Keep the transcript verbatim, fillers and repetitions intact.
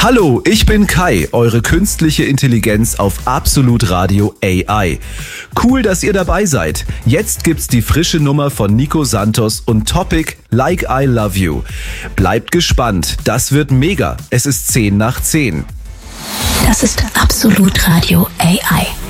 Hallo, ich bin Kai, eure künstliche Intelligenz auf Absolut Radio A I. Cool, dass ihr dabei seid. Jetzt gibt's die frische Nummer von Nico Santos und Topic Like I Love You. Bleibt gespannt, das wird mega. Es ist zehn nach zehn. Das ist Absolut Radio A I.